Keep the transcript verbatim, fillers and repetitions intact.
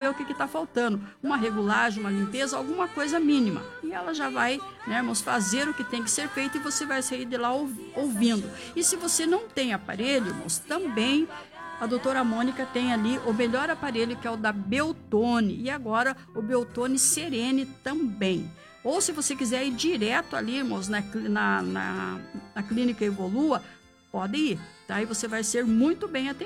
o que está faltando. Uma regulagem, uma limpeza, alguma coisa mínima. E ela já vai, né, irmãos, fazer o que tem que ser feito e você vai sair de lá ouvindo. E se você não tem aparelho, irmãos, também a doutora Mônica tem ali o melhor aparelho, que é o da Beltone. E agora o Beltone Serene também. Ou se você quiser ir direto ali, irmãos, na, na, na, na Clínica Evolua, pode ir, tá? E você vai ser muito bem atendido.